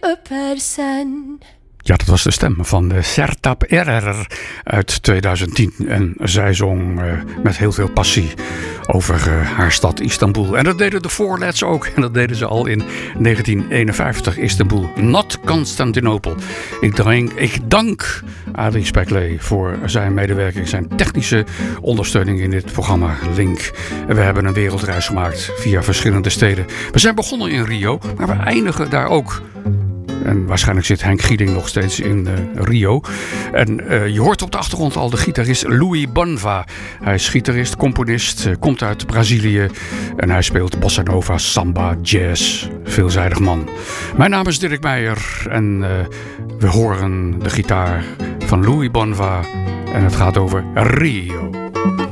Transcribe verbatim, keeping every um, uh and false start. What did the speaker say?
person. Ja, dat was de stem van de Sertab Erener uit tweeduizend tien. En zij zong uh, met heel veel passie over uh, haar stad Istanbul. En dat deden de Four Lads ook. En dat deden ze al in negentien eenenvijftig. Istanbul, not Constantinopel. Ik dank, ik dank Adrie Speklee voor zijn medewerking, zijn technische ondersteuning in dit programma Link. En we hebben een wereldreis gemaakt via verschillende steden. We zijn begonnen in Rio, maar we eindigen daar ook. En waarschijnlijk zit Henk Gieding nog steeds in uh, Rio. En uh, je hoort op de achtergrond al de gitarist Louis Bonva. Hij is gitarist, componist, uh, komt uit Brazilië. En hij speelt bossa nova, samba, jazz. Veelzijdig man. Mijn naam is Dirk Meijer. En uh, we horen de gitaar van Louis Bonva. En het gaat over Rio.